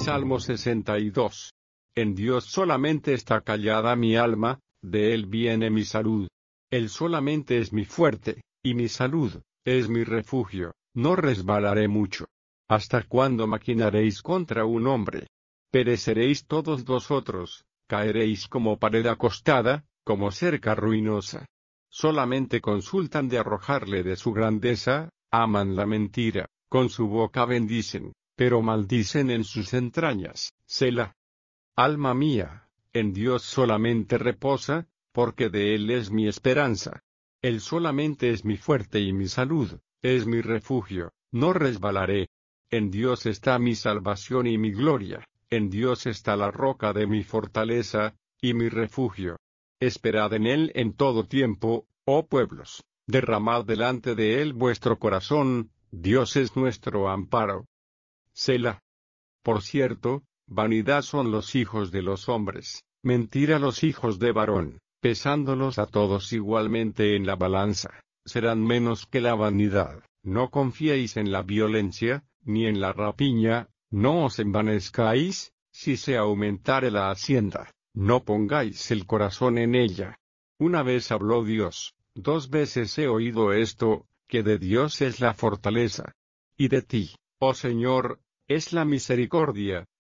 Salmo 62. En Dios solamente está callada mi alma, de Él viene mi salud. Él solamente es mi fuerte, y mi salud, es mi refugio, no resbalaré mucho. ¿Hasta cuándo maquinaréis contra un hombre? Pereceréis todos vosotros, caeréis como pared acostada, como cerca ruinosa. Solamente consultan de arrojarle de su grandeza, aman la mentira, con su boca bendicen, pero maldicen en sus entrañas. Selah. Alma mía, en Dios solamente reposa, porque de Él es mi esperanza. Él solamente es mi fuerte y mi salud, es mi refugio, no resbalaré. En Dios está mi salvación y mi gloria, en Dios está la roca de mi fortaleza, y mi refugio. Esperad en Él en todo tiempo, oh pueblos, derramad delante de Él vuestro corazón, Dios es nuestro amparo. Selah. Por cierto, vanidad son los hijos de los hombres, mentira los hijos de varón, pesándolos a todos igualmente en la balanza, serán menos que la vanidad. No confiéis en la violencia, ni en la rapiña, no os envanezcáis, si se aumentare la hacienda, no pongáis el corazón en ella. Una vez habló Dios, 2 veces he oído esto, que de Dios es la fortaleza. Y de ti, oh Señor, es la misericordia,